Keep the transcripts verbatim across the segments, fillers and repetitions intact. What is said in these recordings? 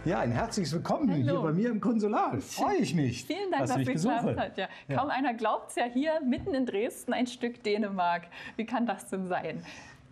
Ja, ein herzliches Willkommen Hallo. hier bei mir im Konsulat. Freue ich mich. Vielen Dank, dass, dass es geklappt hat. Ja. Ja. Kaum einer glaubt es ja, hier mitten in Dresden ein Stück Dänemark. Wie kann das denn sein?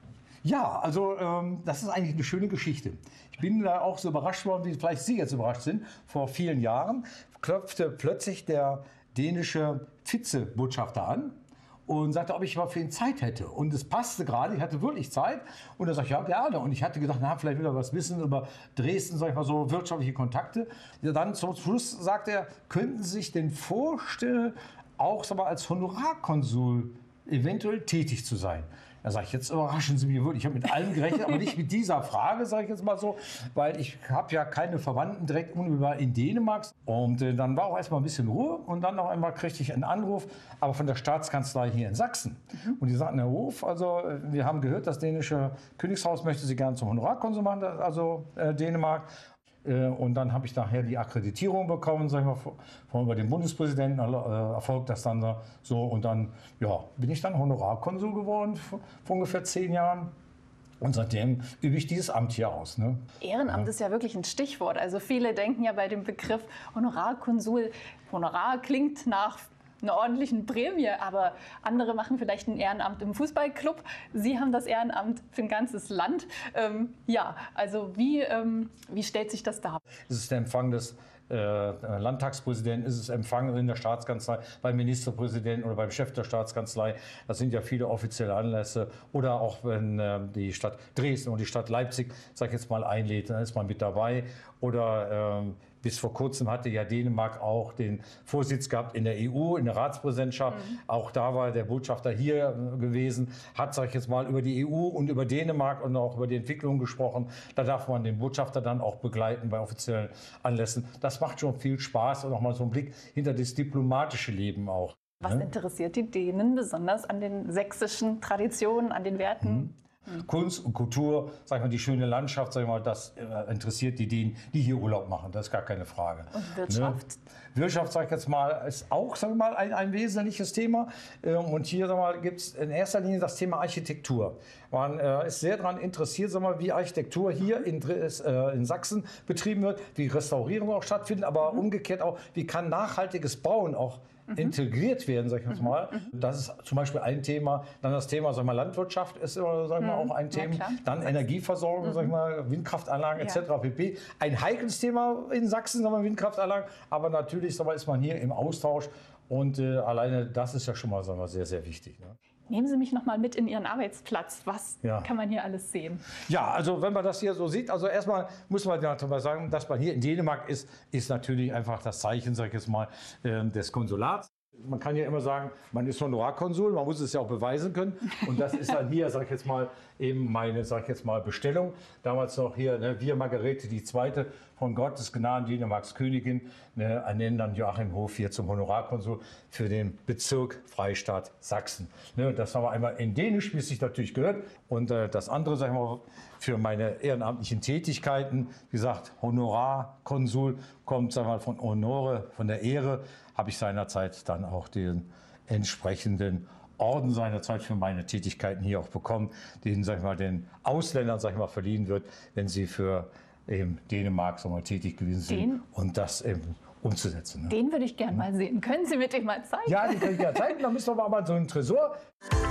Ja, also ähm, das ist eigentlich eine schöne Geschichte. Ich bin da auch so überrascht worden, wie vielleicht Sie jetzt überrascht sind. Vor vielen Jahren klopfte plötzlich der dänische Vizebotschafter an und sagte, ob ich mal für ihn Zeit hätte. Und es passte gerade, ich hatte wirklich Zeit. Und er sagte, ja, gerne. Und ich hatte gedacht, na, vielleicht will er was wissen über Dresden, sag ich mal so, wirtschaftliche Kontakte. Ja, dann zum Schluss sagte er, könnten Sie sich denn vorstellen, auch sag mal, als Honorarkonsul eventuell tätig zu sein? Da sage ich, jetzt überraschen Sie mich wirklich. Ich habe mit allem gerechnet, aber nicht mit dieser Frage, sage ich jetzt mal so, weil ich habe ja keine Verwandten direkt unmittelbar in Dänemark. Und äh, dann war auch erstmal ein bisschen Ruhe und dann noch einmal kriegte ich einen Anruf, aber von der Staatskanzlei hier in Sachsen. Mhm. Und die sagten, Herr Hof, also wir haben gehört, das dänische Königshaus möchte Sie gerne zum Honorarkonsul machen, also äh, Dänemark. Und dann habe ich nachher die Akkreditierung bekommen, sag ich mal, von über den Bundespräsidenten äh, erfolgt das dann so. Und dann ja, bin ich dann Honorarkonsul geworden vor, vor ungefähr zehn Jahren. Und seitdem übe ich dieses Amt hier aus. Ne? Ehrenamt ja. ist ja wirklich ein Stichwort. Also viele denken ja bei dem Begriff Honorarkonsul, Honorar klingt nach einer ordentlichen Prämie, aber andere machen vielleicht ein Ehrenamt im Fußballclub. Sie haben das Ehrenamt für ein ganzes Land. Ähm, ja, also wie, ähm, wie stellt sich das dar? Es ist der Empfang des äh, Landtagspräsidenten, ist es Empfang in der Staatskanzlei, beim Ministerpräsidenten oder beim Chef der Staatskanzlei. Das sind ja viele offizielle Anlässe. Oder auch wenn äh, die Stadt Dresden und die Stadt Leipzig, sag ich jetzt mal, einlädt, dann ist man mit dabei. Oder ähm, bis vor kurzem hatte ja Dänemark auch den Vorsitz gehabt in der E U, in der Ratspräsidentschaft. Mhm. Auch da war der Botschafter hier gewesen, hat, sag ich jetzt mal, über die E U und über Dänemark und auch über die Entwicklung gesprochen. Da darf man den Botschafter dann auch begleiten bei offiziellen Anlässen. Das macht schon viel Spaß und auch mal so einen Blick hinter das diplomatische Leben auch. Was ne? interessiert die Dänen besonders an den sächsischen Traditionen, an den Werten? Mhm. Kunst und Kultur, sag ich mal, die schöne Landschaft, sag ich mal, das äh, interessiert die Dänen, die hier Urlaub machen, das ist gar keine Frage. Und Wirtschaft? Ne? Wirtschaft, sag ich jetzt mal, ist auch, sag ich mal, ein, ein wesentliches Thema. Ähm, und hier, sag mal, gibt es in erster Linie das Thema Architektur. Man äh, ist sehr daran interessiert, sag mal, wie Architektur hier in, äh, in Sachsen betrieben wird, wie Restaurierung auch stattfindet, aber mhm. umgekehrt auch, wie kann nachhaltiges Bauen auch Mhm. integriert werden, sag ich jetzt mal. Mhm. Das ist zum Beispiel ein Thema. Dann das Thema, sag ich mal, Landwirtschaft ist immer, sag ich mal, auch ein Thema. Ja, dann Energieversorgung, mhm. sag ich mal, Windkraftanlagen et cetera Ja. pp. Ein heikles Thema in Sachsen, sag ich mal, Windkraftanlagen. Aber natürlich, sag ich mal, ist man hier im Austausch. Und äh, alleine das ist ja schon mal, sag ich mal, sehr, sehr wichtig. Ne? Nehmen Sie mich noch mal mit in Ihren Arbeitsplatz. Was ja. kann man hier alles sehen? Ja, also wenn man das hier so sieht, also erstmal muss man ja sagen, dass man hier in Dänemark ist, ist natürlich einfach das Zeichen, sag ich jetzt mal, des Konsulats. Man kann ja immer sagen, man ist Honorarkonsul, man muss es ja auch beweisen können. Und das ist dann hier, sag ich jetzt mal, eben meine, sag ich jetzt mal, Bestellung. Damals noch hier, ne, wir Margarete die Zweite von Gottes Gnaden, Dänemarks Königin, ne, ernennen dann Joachim Hof hier zum Honorarkonsul für den Bezirk Freistaat Sachsen. Ne, das haben wir einmal in Dänisch, wie es sich natürlich gehört. Und äh, das andere, sag ich mal, für meine ehrenamtlichen Tätigkeiten, wie gesagt, Honorarkonsul kommt, sag ich mal, von Honore, von der Ehre, habe ich seinerzeit dann auch den entsprechenden Orden seinerzeit für meine Tätigkeiten hier auch bekommen, den, sag ich mal, den Ausländern, sag ich mal, verliehen wird, wenn sie für eben Dänemark, sag mal, tätig gewesen sind den, und das eben umzusetzen. Ne? Den würde ich gerne mal sehen. Können Sie mir den mal zeigen? Ja, den kann ich gerne zeigen. Dann müssen wir mal so einen Tresor.